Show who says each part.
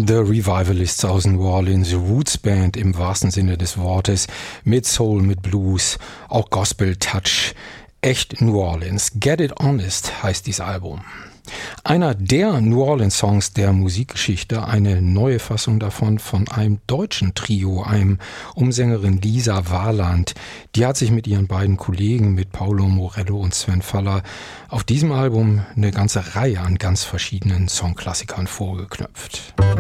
Speaker 1: The Revivalists aus New Orleans, Roots Band im wahrsten Sinne des Wortes, mit Soul, mit Blues, auch Gospel Touch, echt New Orleans. Get It Honest heißt dieses Album. Einer der New Orleans Songs der Musikgeschichte, eine neue Fassung davon von einem deutschen Trio, einem Umsängerin Lisa Warland. Die hat sich mit ihren beiden Kollegen, mit Paulo Morello und Sven Faller, auf diesem Album eine ganze Reihe an ganz verschiedenen Songklassikern vorgeknöpft.